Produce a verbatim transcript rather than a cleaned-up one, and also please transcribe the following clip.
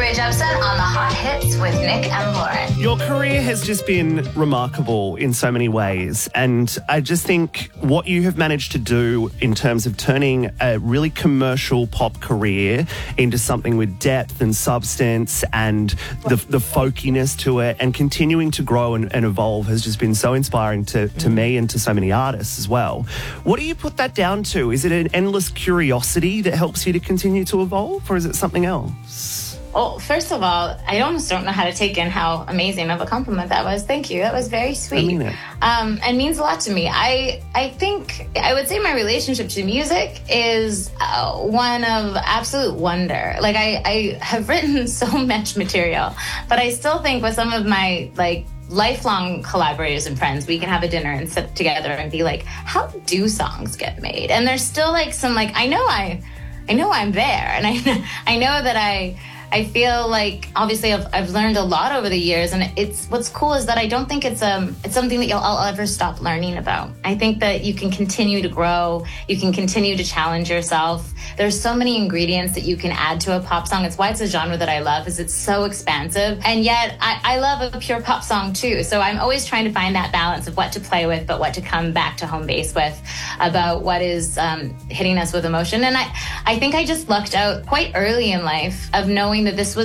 Ray Jepsen on the Hot Hits with Nick and Lauren. Your career has just been remarkable in so many ways, and I just think what you have managed to do in terms of turning a really commercial pop career into something with depth and substance and the, the folkiness to it, and continuing to grow and, and evolve has just been so inspiring to, to me and to so many artists as well. What do you put that down to? Is it an endless curiosity that helps you to continue to evolve, or is it something else? Well, first of all, I almost don't know how to take in how amazing of a compliment that was. Thank you. That was very sweet. I mean it. Um, and means a lot to me. I I think, I would say my relationship to music is uh, one of absolute wonder. Like, I, I have written so much material, but I still think with some of my, like, lifelong collaborators and friends, we can have a dinner and sit together and be like, how do songs get made? And there's still, like, some, like, I know I, I know I'm there, and I, I know that I... I feel like, obviously, I've, I've learned a lot over the years, and it's what's cool is that I don't think it's um it's something that you'll I'll ever stop learning about. I think that you can continue to grow, you can continue to challenge yourself. There's so many ingredients that you can add to a pop song. It's why it's a genre that I love, is it's so expansive, and yet I, I love a pure pop song too. So I'm always trying to find that balance of what to play with, but what to come back to home base with, about what is um, hitting us with emotion. And I I think I just lucked out quite early in life of knowing that this was